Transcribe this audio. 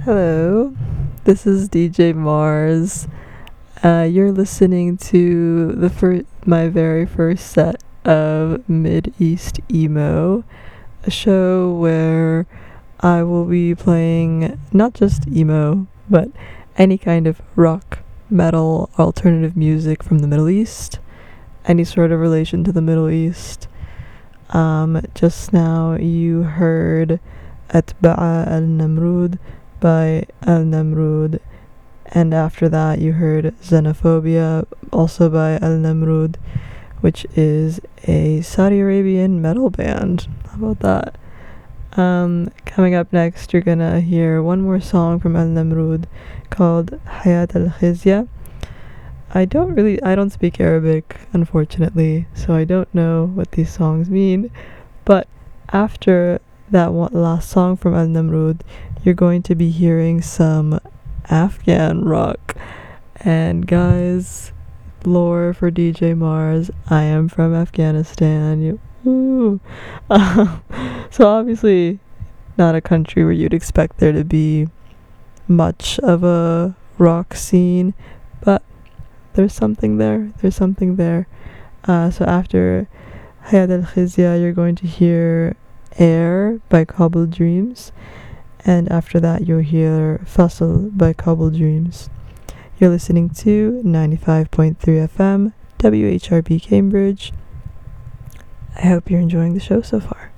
Hello, this is DJ Mars. You're listening to my very first set of Mid East Emo, a show where I will be playing not just emo, but any kind of rock, metal, alternative music from the Middle East, any sort of relation to the Middle East. Just now you heard Atba'a al-Namrud by Al-Namrud, and after that you heard Xenophobia, also by Al-Namrud, which is a Saudi Arabian metal band. How about that? Coming up next, you're gonna hear one more song from Al-Namrud called Hayat al-Khizya. I don't speak Arabic, unfortunately, so I don't know what these songs mean, but after that last song from Al-Namrud, you're going to be hearing some Afghan rock. And guys, lore for DJ Mars, I am from Afghanistan. Woo! So obviously not a country where you'd expect there to be much of a rock scene, but there's something there. So after Hayat al-Khizya, you're going to hear Air by Kabul Dreams, and after that you'll hear Fasl by Kabul Dreams. You're listening to 95.3 FM, WHRB Cambridge. I hope you're enjoying the show so far.